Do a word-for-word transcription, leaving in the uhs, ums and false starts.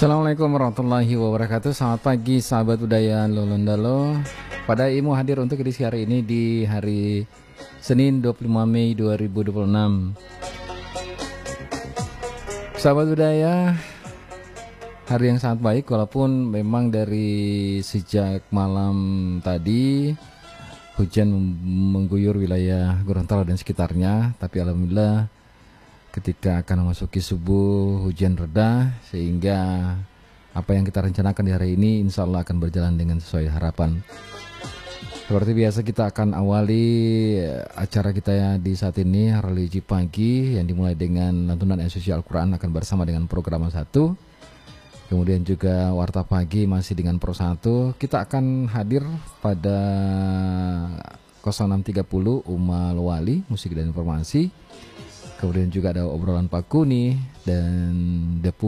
Assalamualaikum warahmatullahi wabarakatuh. Selamat pagi sahabat budaya Lolondalo. Pada Imu hadir untuk edisi hari ini di hari Senin dua puluh lima Mei dua ribu dua puluh enam. Sahabat budaya, hari yang sangat baik walaupun memang dari sejak malam tadi hujan mengguyur wilayah Gorontalo dan sekitarnya, tapi alhamdulillah ketika akan memasuki subuh hujan reda sehingga apa yang kita rencanakan di hari ini insya Allah akan berjalan dengan sesuai harapan. Seperti biasa kita akan awali acara kita ya di saat ini religi pagi yang dimulai dengan lantunan esensi Al-Quran akan bersama dengan program satu. Kemudian juga warta pagi masih dengan Pro satu. Kita akan hadir pada nol enam tiga nol Umal Wali musik dan informasi. Kemudian juga ada obrolan Pak Kuni dan Depu